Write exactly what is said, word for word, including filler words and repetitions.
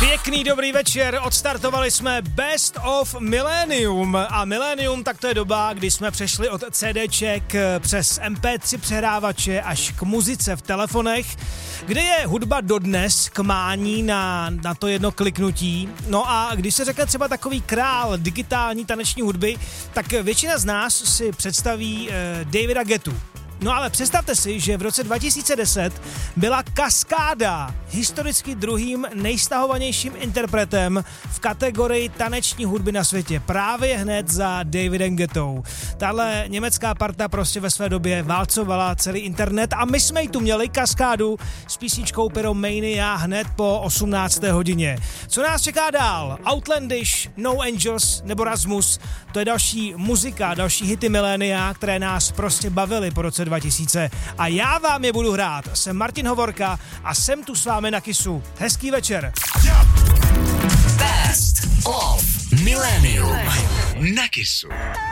Pěkný dobrý večer, odstartovali jsme Best of Millennium a Millennium tak to je doba, kdy jsme přešli od CDček přes em pé tři přehrávače až k muzice v telefonech, kde je hudba dodnes k mání na, na to jedno kliknutí. No a když se řekne třeba takový král digitální taneční hudby, tak většina z nás si představí eh, Davida Guettu. No ale představte si, že v roce dva tisíce deset byla Kaskáda historicky druhým nejstahovanějším interpretem v kategorii taneční hudby na světě. Právě hned za Davidem Guettou. Tahle německá parta prostě ve své době válcovala celý internet a my jsme ji tu měli, Kaskádu, s písničkou Pyromania hned po osmnácté hodině. Co nás čeká dál? Outlandish, No Angels nebo Rasmus, to je další muzika, další hity milénia, které nás prostě bavily po roce dva tisíce. A já vám je budu hrát. Jsem Martin Hovorka a jsem tu s vámi na Kissu. Hezký večer. Best of Millennium na Kissu.